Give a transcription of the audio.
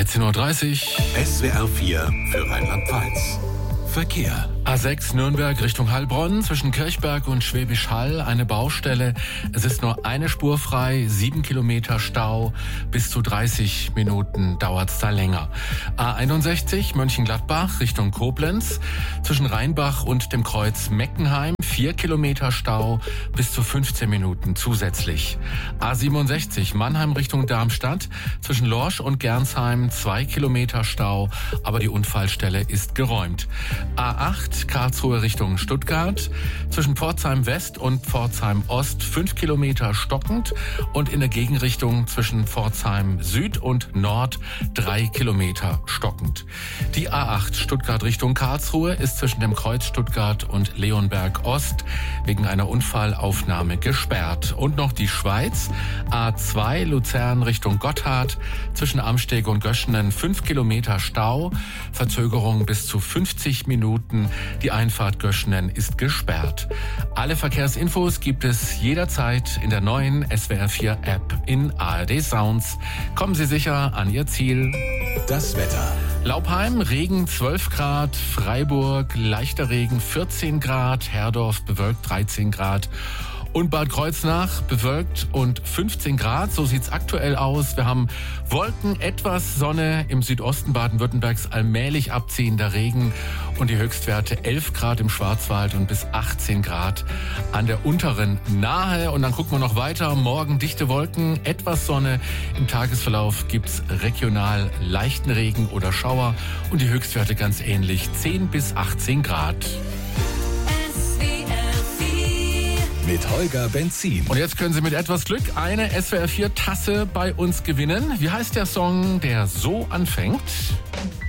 13:30 Uhr. SWR 4 für Rheinland-Pfalz. Verkehr. A6 Nürnberg Richtung Heilbronn, zwischen Kirchberg und Schwäbisch Hall eine Baustelle. Es ist nur eine Spur frei, 7 Kilometer Stau, bis zu 30 Minuten dauert's da länger. A61 Mönchengladbach Richtung Koblenz, zwischen Rheinbach und dem Kreuz Meckenheim, 4 Kilometer Stau, bis zu 15 Minuten zusätzlich. A67 Mannheim Richtung Darmstadt, zwischen Lorsch und Gernsheim 2 Kilometer Stau, aber die Unfallstelle ist geräumt. A8 Karlsruhe Richtung Stuttgart, zwischen Pforzheim West und Pforzheim Ost 5 Kilometer stockend und in der Gegenrichtung zwischen Pforzheim Süd und Nord 3 Kilometer stockend. Die A8 Stuttgart Richtung Karlsruhe ist zwischen dem Kreuz Stuttgart und Leonberg Ost wegen einer Unfallaufnahme gesperrt. Und noch die Schweiz, A2 Luzern Richtung Gotthard, zwischen Amsteg und Göschenen 5 Kilometer Stau, Verzögerung bis zu 50 Minuten. Die Einfahrt Göschenen ist gesperrt. Alle Verkehrsinfos gibt es jederzeit in der neuen SWR 4 App in ARD Sounds. Kommen Sie sicher an Ihr Ziel. Das Wetter. Laupheim, Regen 12 Grad, Freiburg, leichter Regen 14 Grad, Herdorf bewölkt 13 Grad. Und Bad Kreuznach bewölkt und 15 Grad, so sieht's aktuell aus. Wir haben Wolken, etwas Sonne, im Südosten Baden-Württembergs allmählich abziehender Regen und die Höchstwerte 11 Grad im Schwarzwald und bis 18 Grad an der unteren Nahe. Und dann gucken wir noch weiter. Morgen dichte Wolken, etwas Sonne. Im Tagesverlauf gibt's regional leichten Regen oder Schauer und die Höchstwerte ganz ähnlich, 10 bis 18 Grad. Mit Holger Benzin. Und jetzt können Sie mit etwas Glück eine SWR 4 Tasse bei uns gewinnen. Wie heißt der Song, der so anfängt?